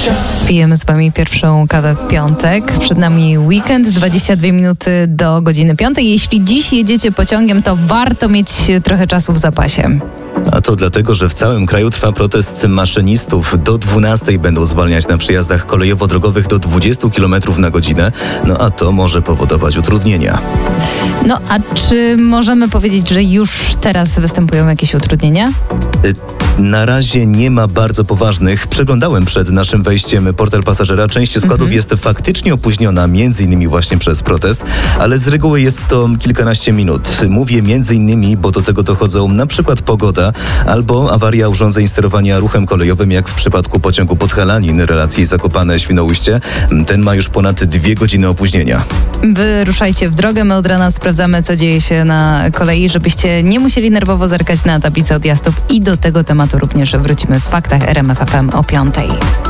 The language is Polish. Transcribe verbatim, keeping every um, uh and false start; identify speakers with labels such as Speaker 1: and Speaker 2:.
Speaker 1: Pijemy z wami pierwszą kawę w piątek. Przed nami weekend, dwadzieścia dwie minuty do godziny piątej. Jeśli dziś jedziecie pociągiem, to warto mieć trochę czasu w zapasie.
Speaker 2: A to dlatego, że w całym kraju trwa protest maszynistów. Do dwunastej będą zwalniać na przejazdach kolejowo-drogowych do dwudziestu kilometrów na godzinę. No a to może powodować utrudnienia.
Speaker 1: No a czy możemy powiedzieć, że już teraz występują jakieś utrudnienia?
Speaker 2: Na razie nie ma bardzo poważnych. Przeglądałem przed naszym wejściem portal pasażera. Część składów mhm. jest faktycznie opóźniona, między innymi właśnie przez protest, ale z reguły jest to kilkanaście minut. Mówię między innymi, bo do tego dochodzą na przykład pogoda albo awaria urządzeń sterowania ruchem kolejowym, jak w przypadku pociągu Podhalanin relacji Zakopane-Świnoujście. Ten ma już ponad dwie godziny opóźnienia.
Speaker 1: Wy ruszajcie w drogę, my od rana sprawdzamy, co dzieje się na kolei, żebyście nie musieli nerwowo zerkać na tablicę odjazdów i do tego tematu również wrócimy w Faktach R M F F M o piątej.